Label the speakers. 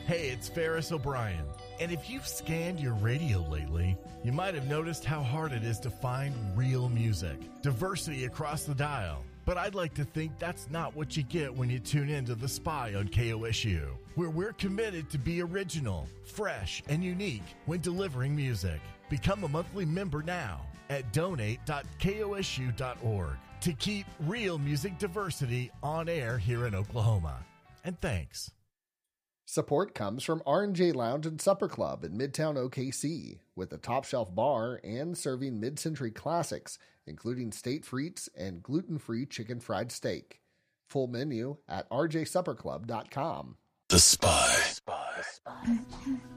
Speaker 1: Hey, it's Ferris O'Brien. And if you've scanned your radio lately, you might have noticed how hard it is to find real music, diversity across the dial. But I'd like to think that's not what you get when you tune in to The Spy on KOSU, where we're committed to be original, fresh, and unique when delivering music. Become a monthly member now at donate.kosu.org to keep real music diversity on air here in Oklahoma. And thanks.
Speaker 2: Support comes from R&J Lounge and Supper Club in Midtown OKC, with a top-shelf bar and serving mid-century classics, including state frites and gluten-free chicken fried steak. Full menu at rjsupperclub.com.
Speaker 3: The Spy.